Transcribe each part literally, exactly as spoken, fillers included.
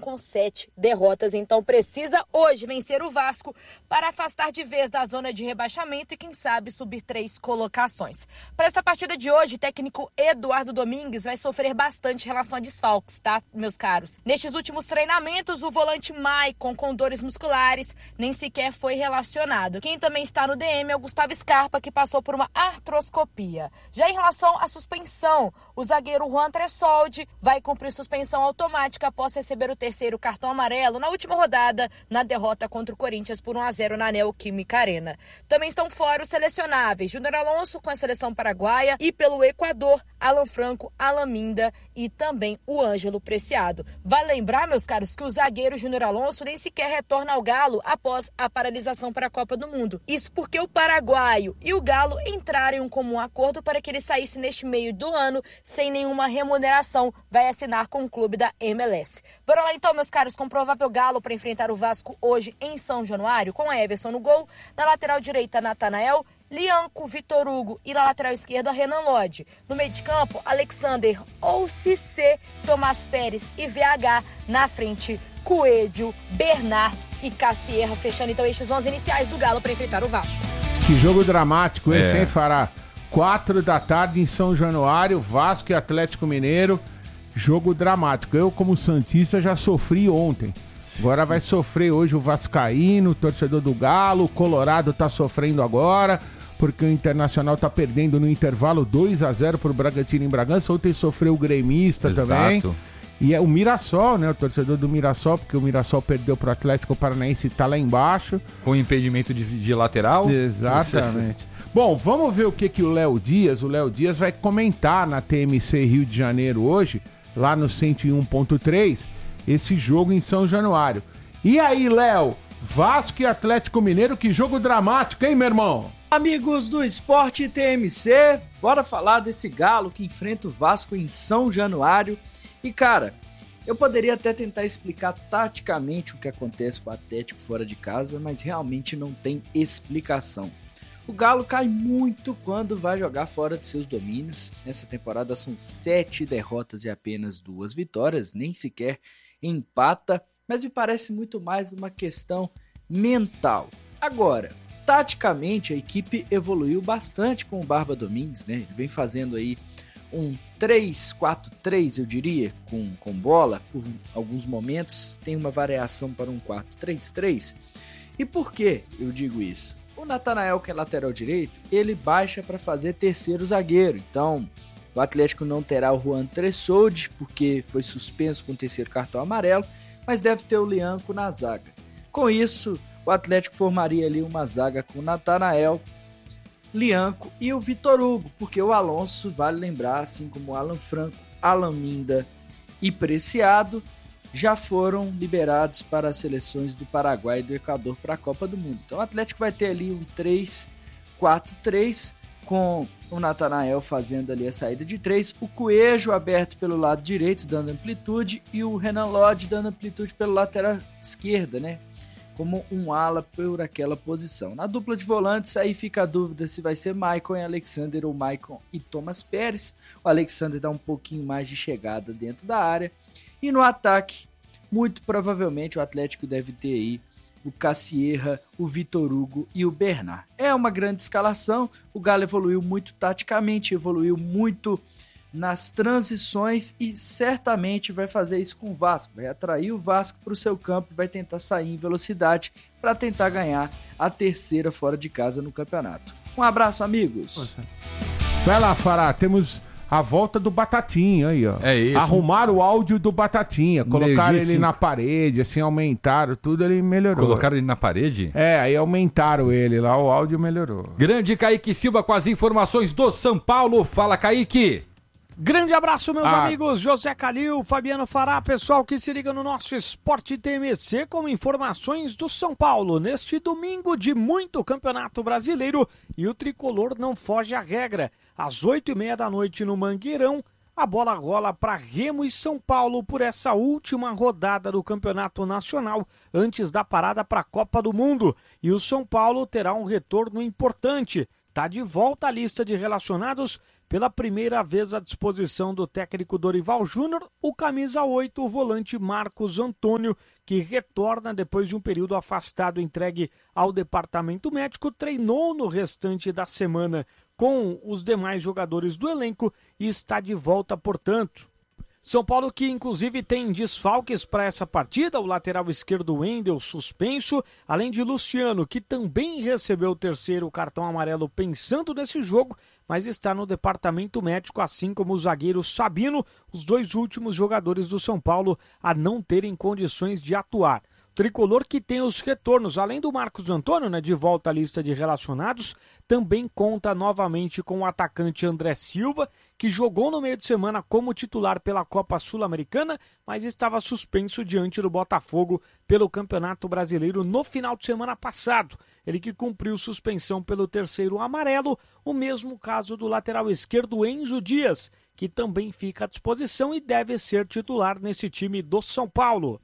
com sete derrotas. Então precisa hoje vencer o Vasco para afastar de vez da zona de rebaixamento e quem sabe subir três colocações. Para esta partida de hoje, o técnico Eduardo Domingues vai sofrer bastante em relação a desfalques, tá, meus caros? Nestes últimos treinamentos, o volante Maicon, com dores musculares, nem sequer foi relacionado. Quem também está no D M é o Gustavo Scarpa, que passou por uma artroscopia. Já em relação à suspensão, o zagueiro Juan Tressoldi vai cumprir suspensão automática após receber o terceiro cartão amarelo na última rodada, na derrota contra o Corinthians por um a zero na Neoquímica Arena. Também estão fora os selecionáveis Júnior Alonso com a seleção paraguaia e pelo Equador, Alan Franco, Alan Minda e também o Ângelo Preciado. Vale lembrar, meus caros, que o zagueiro Júnior Alonso nem sequer retorna ao Galo após a paralisação para a Copa do Mundo. Isso porque o paraguaio e o Galo entraram em um comum acordo para que ele saísse neste meio do ano sem nenhuma remuneração. Vai assinar com o clube da M L S. Bora lá então, meus caros, com o provável Galo para enfrentar o Vasco hoje em São Januário, com Everson no gol, na lateral direita Natanael, Lianco, Vitor Hugo e na lateral esquerda Renan Lodge. No meio de campo, Alexander ou Cissé, Tomás Pérez e V H. Na frente, Coelho, Bernard e Cassierra, fechando então estes onze iniciais do Galo para enfrentar o Vasco. Que jogo dramático esse, É. hein, Fará? Quatro da tarde em São Januário, Vasco e Atlético Mineiro. Jogo dramático. Eu, como santista, já sofri ontem. Agora vai sofrer hoje o vascaíno, o torcedor do Galo, o Colorado tá sofrendo agora, porque o Internacional tá perdendo no intervalo dois a zero pro Bragantino em Bragança. Ontem sofreu o gremista também. Exato. E é o Mirassol, né? O torcedor do Mirassol, porque o Mirassol perdeu pro Atlético Paranaense e tá lá embaixo. Com impedimento de, de lateral. Exatamente. Bom, vamos ver o que, que o Léo Dias, o Léo Dias vai comentar na T M C Rio de Janeiro hoje, lá no cento e um ponto três, esse jogo em São Januário. E aí, Léo, Vasco e Atlético Mineiro, que jogo dramático, hein, meu irmão? Amigos do Esporte T M C, bora falar desse Galo que enfrenta o Vasco em São Januário. E cara, eu poderia até tentar explicar taticamente o que acontece com o Atlético fora de casa, mas realmente não tem explicação. O Galo cai muito quando vai jogar fora de seus domínios. Nessa temporada são sete derrotas e apenas duas vitórias, nem sequer empata, mas me parece muito mais uma questão mental. Agora, taticamente a equipe evoluiu bastante com o Barba Domingues, né? Ele vem fazendo aí um três quatro três, eu diria, com, com bola, por alguns momentos tem uma variação para um quatro três três. E por que eu digo isso? O Natanael, que é lateral direito, ele baixa para fazer terceiro zagueiro. Então, o Atlético não terá o Juan Tressoldi, porque foi suspenso com o terceiro cartão amarelo, mas deve ter o Lianco na zaga. Com isso, o Atlético formaria ali uma zaga com o Natanael, Lianco e o Vitor Hugo, porque o Alonso, vale lembrar, assim como o Alan Franco, Alan Minda e Preciado, já foram liberados para as seleções do Paraguai e do Equador para a Copa do Mundo. Então o Atlético vai ter ali um três quatro três, com o Natanael fazendo ali a saída de três, o Coelho aberto pelo lado direito, dando amplitude, e o Renan Lodge dando amplitude pelo lateral esquerda, né? Como um ala por aquela posição. Na dupla de volantes, aí fica a dúvida se vai ser Maicon e Alexander ou Maicon e Thomas Pérez. O Alexander dá um pouquinho mais de chegada dentro da área. E no ataque, muito provavelmente o Atlético deve ter aí o Cassierra, o Vitor Hugo e o Bernard. É uma grande escalação, o Galo evoluiu muito taticamente, evoluiu muito nas transições e certamente vai fazer isso com o Vasco. Vai atrair o Vasco para o seu campo e vai tentar sair em velocidade para tentar ganhar a terceira fora de casa no campeonato. Um abraço, amigos! Poxa. Vai lá, Fará, temos a volta do Batatinha aí, ó. É isso. Arrumaram o áudio do Batatinha, colocaram Meio-dia ele cinco. na parede, assim, aumentaram tudo, ele melhorou. Colocaram ele na parede? É, aí aumentaram ele lá, o áudio melhorou. Grande Kaique Silva com as informações do São Paulo. Fala, Kaique. Grande abraço, meus Ah. amigos, José Calil, Fabiano Fará, pessoal que se liga no nosso Esporte T M C com informações do São Paulo neste domingo de muito Campeonato Brasileiro e o Tricolor não foge à regra. Às oito e meia da noite no Mangueirão, a bola rola para Remo e São Paulo por essa última rodada do Campeonato Nacional antes da parada para a Copa do Mundo. E o São Paulo terá um retorno importante. Está de volta à lista de relacionados pela primeira vez à disposição do técnico Dorival Júnior, o camisa oito, o volante Marcos Antônio, que retorna depois de um período afastado, entregue ao departamento médico, treinou no restante da semana com os demais jogadores do elenco e está de volta, portanto. São Paulo que inclusive tem desfalques para essa partida, o lateral esquerdo Wendel suspenso, além de Luciano, que também recebeu o terceiro cartão amarelo pensando nesse jogo, mas está no departamento médico, assim como o zagueiro Sabino, os dois últimos jogadores do São Paulo a não terem condições de atuar. Tricolor que tem os retornos, além do Marcos Antônio, né, de volta à lista de relacionados, também conta novamente com o atacante André Silva, que jogou no meio de semana como titular pela Copa Sul-Americana, mas estava suspenso diante do Botafogo pelo Campeonato Brasileiro no final de semana passado. Ele que cumpriu suspensão pelo terceiro amarelo, o mesmo caso do lateral esquerdo Enzo Dias, que também fica à disposição e deve ser titular nesse time do São Paulo.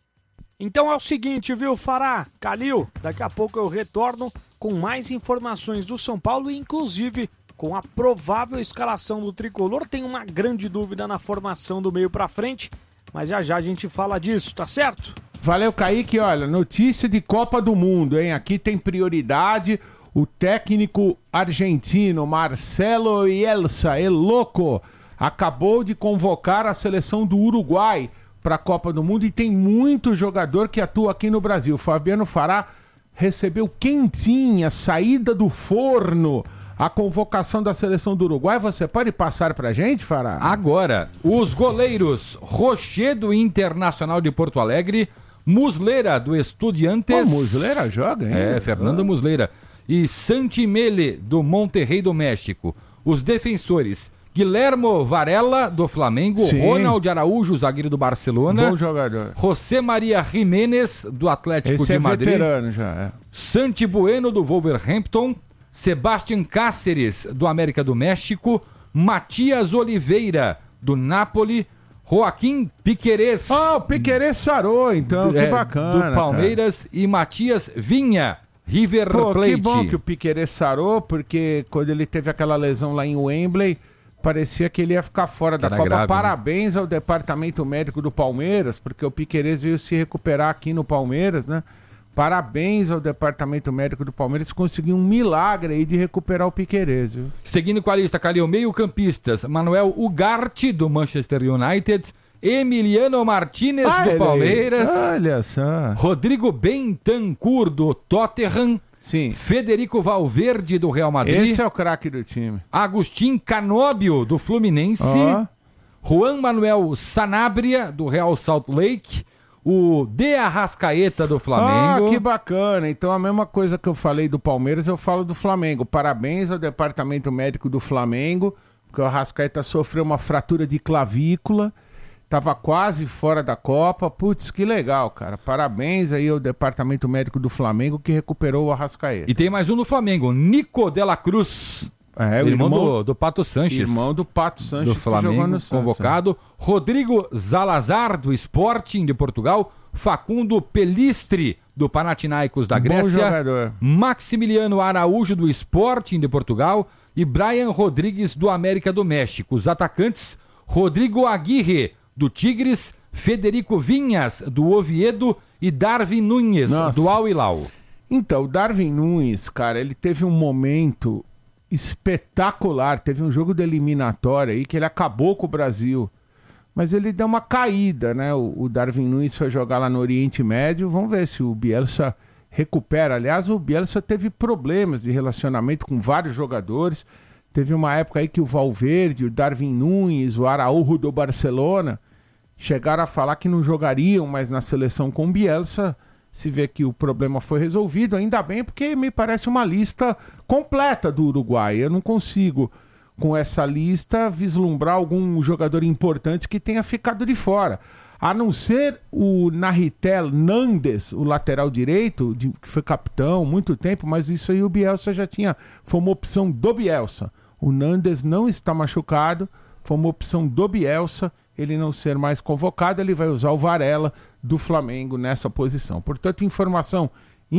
Então é o seguinte, viu, Fará, Calil, daqui a pouco eu retorno com mais informações do São Paulo e inclusive com a provável escalação do Tricolor. Tem uma grande dúvida na formação do meio pra frente, mas já já a gente fala disso, tá certo? Valeu, Kaique. Olha, notícia de Copa do Mundo, hein? Aqui tem prioridade. O técnico argentino Marcelo Bielsa, el louco, acabou de convocar a seleção do Uruguai para a Copa do Mundo e tem muito jogador que atua aqui no Brasil. Fabiano Fará recebeu quentinha, saída do forno, a convocação da seleção do Uruguai. Você pode passar pra gente, Fará? Agora, os goleiros Rocher do Internacional de Porto Alegre, Muslera do Estudiantes. Pô, Muslera joga, hein? É, Fernando ah. Muslera. E Santimele do Monterrey do México. Os defensores Guilhermo Varela, do Flamengo. Sim. Ronald Araújo, zagueiro do Barcelona. Bom jogador. José Maria Jiménez, do Atlético Esse de é Madrid. Veterano já, é. Santi Bueno, do Wolverhampton. Sebastián Cáceres, do América do México. Matias Oliveira, do Napoli. Joaquim Piquerez. Ah, o Piquerez sarou, então, que é, bacana. Do Palmeiras. Cara. E Matias Vinha, River Pô, Plate. Que bom que o Piquerez sarou, porque quando ele teve aquela lesão lá em Wembley, parecia que ele ia ficar fora da Copa. Grave, Parabéns, né, ao departamento médico do Palmeiras, porque o Piquerez veio se recuperar aqui no Palmeiras, né? Parabéns ao departamento médico do Palmeiras, conseguiu um milagre aí de recuperar o Piquerez, viu? Seguindo com a lista, Calil, meio-campistas, Manuel Ugarte, do Manchester United, Emiliano Martínez, ah, do Palmeiras, olha só, Rodrigo Bentancur, do Tottenham, sim. Federico Valverde, do Real Madrid. Esse é o craque do time. Agustin Canóbio, do Fluminense. Oh. Juan Manuel Sanabria, do Real Salt Lake. O De Arrascaeta, do Flamengo. Ah, que bacana. Então a mesma coisa que eu falei do Palmeiras, eu falo do Flamengo. Parabéns ao departamento médico do Flamengo, porque o Arrascaeta sofreu uma fratura de clavícula. Tava quase fora da Copa. Putz, que legal, cara. Parabéns aí ao departamento médico do Flamengo que recuperou o Arrascaeta. E tem mais um do Flamengo, Nico de la Cruz. É, o irmão, irmão do, do Pato Sanches. Irmão do Pato Sanches. Do Flamengo, convocado. Santos, né? Rodrigo Zalazar, do Sporting de Portugal. Facundo Pelistri, do Panathinaikos da Grécia. Bom jogador. Maximiliano Araújo, do Sporting de Portugal. E Brian Rodrigues, do América do México. Os atacantes, Rodrigo Aguirre, do Tigres, Federico Vinhas, do Oviedo e Darwin Nunes, Nossa. do Al Hilal. Então, o Darwin Nunes, cara, ele teve um momento espetacular, teve um jogo de eliminatória aí que ele acabou com o Brasil, mas ele deu uma caída, né? O, o Darwin Nunes foi jogar lá no Oriente Médio, vamos ver se o Bielsa recupera. Aliás, o Bielsa teve problemas de relacionamento com vários jogadores. Teve uma época aí que o Valverde, o Darwin Nunes, o Araújo do Barcelona chegaram a falar que não jogariam mais na seleção com o Bielsa. Se vê que o problema foi resolvido, ainda bem, porque me parece uma lista completa do Uruguai. Eu não consigo, com essa lista, vislumbrar algum jogador importante que tenha ficado de fora. A não ser o Narritel Nandes, o lateral direito, de, que foi capitão muito tempo, mas isso aí o Bielsa já tinha, foi uma opção do Bielsa. O Nandes não está machucado, foi uma opção do Bielsa, ele não ser mais convocado, ele vai usar o Varela do Flamengo nessa posição. Portanto, informação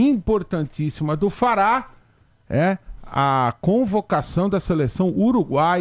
importantíssima do Fará é a convocação da seleção uruguaia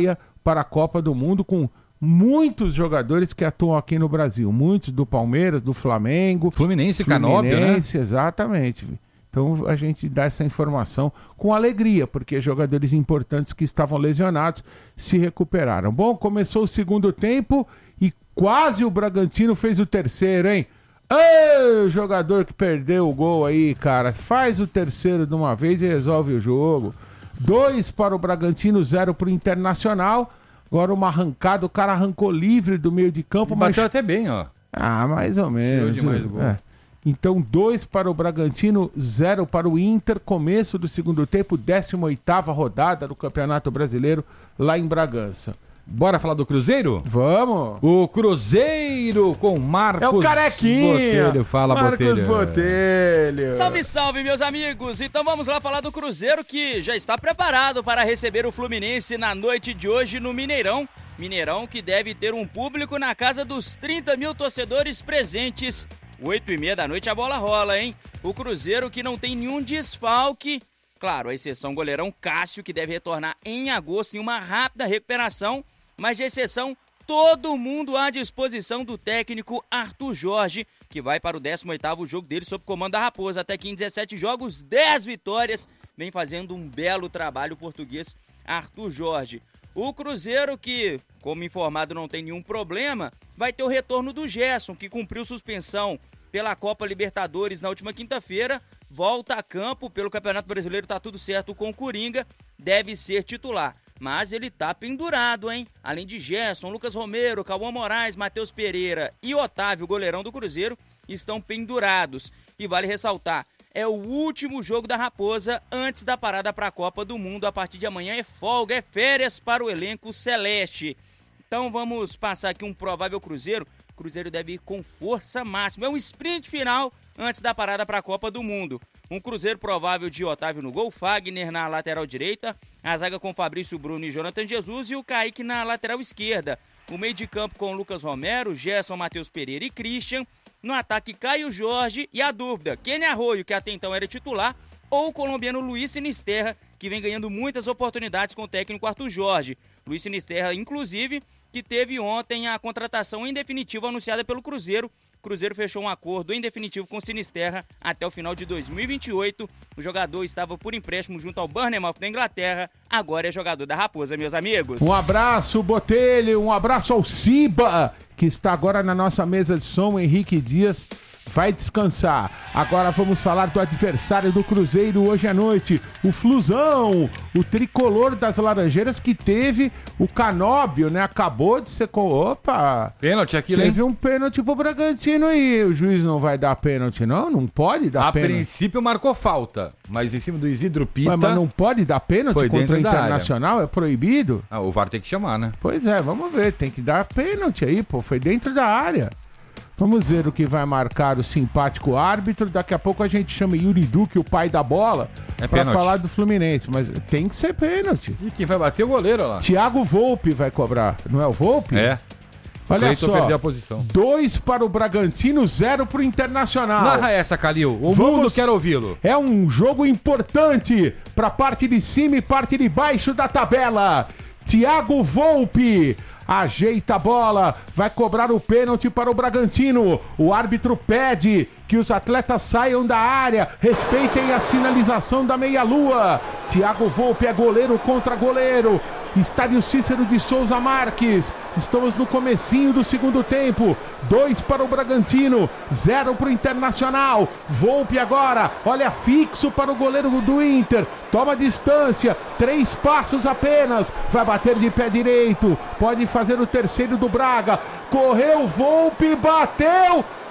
para a Copa do Mundo com muitos jogadores que atuam aqui no Brasil. Muitos do Palmeiras, do Flamengo. Fluminense e Canóbio, né? Exatamente. Então a gente dá essa informação com alegria, porque jogadores importantes que estavam lesionados se recuperaram. Bom, começou o segundo tempo e quase o Bragantino fez o terceiro, hein? Ei, o jogador que perdeu o gol aí, cara, faz o terceiro de uma vez e resolve o jogo. Dois para o Bragantino, zero para o Internacional. Agora uma arrancada, o cara arrancou livre do meio de campo. E mas bateu até bem, ó. Ah, mais ou menos. demais o gol. É. Então, dois para o Bragantino, zero para o Inter. Começo do segundo tempo, décima oitava rodada do Campeonato Brasileiro, lá em Bragança. Bora falar do Cruzeiro? Vamos! O Cruzeiro com Marcos É o Carequinha! Botelho. Fala, Marcos Botelho. Botelho! Salve, salve, meus amigos! Então vamos lá falar do Cruzeiro, que já está preparado para receber o Fluminense na noite de hoje no Mineirão. Mineirão que deve ter um público na casa dos trinta mil torcedores presentes. Oito e meia da noite a bola rola, hein? O Cruzeiro que não tem nenhum desfalque. Claro, a exceção goleirão Cássio, que deve retornar em agosto em uma rápida recuperação. Mas de exceção, todo mundo à disposição do técnico Arthur Jorge, que vai para o décimo oitavo jogo dele sob comando da Raposa. Até aqui em dezessete jogos, dez vitórias. Vem fazendo um belo trabalho o português Arthur Jorge. O Cruzeiro que, como informado, não tem nenhum problema, vai ter o retorno do Gerson, que cumpriu suspensão pela Copa Libertadores na última quinta-feira. Volta a campo pelo Campeonato Brasileiro, tá tudo certo com o Coringa, deve ser titular. Mas ele tá pendurado, hein? Além de Gerson, Lucas Romero, Cauã Moraes, Matheus Pereira e Otávio, goleirão do Cruzeiro, estão pendurados. E vale ressaltar, é o último jogo da Raposa antes da parada para a Copa do Mundo. A partir de amanhã é folga, é férias para o elenco celeste. Então vamos passar aqui um provável Cruzeiro. O Cruzeiro deve ir com força máxima. É um sprint final antes da parada para a Copa do Mundo. Um Cruzeiro provável de Otávio no gol, Fagner na lateral direita, a zaga com Fabrício Bruno e Jonathan Jesus e o Kaique na lateral esquerda. O meio de campo com Lucas Romero, Gerson, Matheus Pereira e Christian. No ataque, Caio Jorge e a dúvida, Kenny Arroio, que até então era titular, ou o colombiano Luiz Sinisterra, que vem ganhando muitas oportunidades com o técnico Arthur Jorge. Luiz Sinisterra, inclusive, que teve ontem a contratação em definitivo anunciada pelo Cruzeiro. O Cruzeiro fechou um acordo em definitivo com o Sinisterra até o final de dois mil e vinte e oito. O jogador estava por empréstimo junto ao Bournemouth da Inglaterra, agora é jogador da Raposa, meus amigos. Um abraço, Botelho, um abraço ao Ciba, que está agora na nossa mesa de som, Henrique Dias. Vai descansar. Agora vamos falar do adversário do Cruzeiro hoje à noite, o Flusão, o tricolor das Laranjeiras, que teve o Canóbio, né? Acabou de ser... Com... Opa! Pênalti aqui, né? Teve um pênalti pro Bragantino aí. O juiz não vai dar pênalti, não? Não pode dar a pênalti. A princípio marcou falta, mas em cima do Isidro Pita... Mas, mas não pode dar pênalti Foi contra o dentro da Internacional? É proibido? Ah, o V A R tem que chamar, né? Pois é, vamos ver. Tem que dar pênalti aí, pô. Foi dentro da área. Vamos ver o que vai marcar o simpático árbitro. Daqui a pouco a gente chama Yuri Duque, o pai da bola, é pra pênalti. falar do Fluminense. Mas tem que ser pênalti. E quem vai bater é o goleiro lá. Thiago Volpe vai cobrar. Não é o Volpe? É. Olha Cleiton só, perdeu a posição. Dois para o Bragantino, zero para o Internacional. Narra essa, Calil. O Vamos... mundo quer ouvi-lo. É um jogo importante para parte de cima e parte de baixo da tabela. Thiago Volpe ajeita a bola, vai cobrar o pênalti para o Bragantino. O árbitro pede que os atletas saiam da área, respeitem a sinalização da meia-lua. Thiago Volpe é goleiro contra goleiro. Estádio Cícero de Souza Marques. Estamos no comecinho do segundo tempo. Dois para o Bragantino, zero para o Internacional. Volpe agora, olha fixo para o goleiro do Inter. Toma distância, três passos apenas. Vai bater de pé direito. Pode fazer o terceiro do Braga. Correu, Volpe, bateu.